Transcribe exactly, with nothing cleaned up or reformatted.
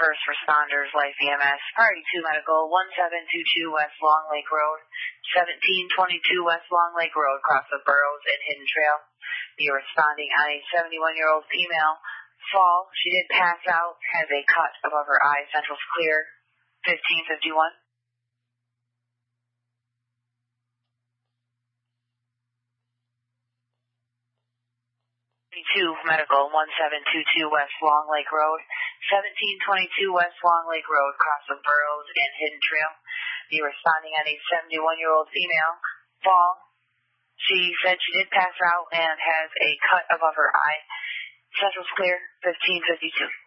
First Responders, Life E M S, Priority two Medical, one seven two two West Long Lake Road, seventeen twenty-two West Long Lake Road, across the Burrows and Hidden Trail. Be responding on a seventy-one-year-old female. Fall, she did pass out, has a cut above her eye, central's clear, fifteen fifty-one. two Medical, one seven two two West Long Lake Road, seventeen twenty-two West Long Lake Road, across the Burrows and Hidden Trail. Be responding on a seventy-one-year-old female. Fall, she said she did pass out and has a cut above her eye. Central's clear, fifteen fifty-two.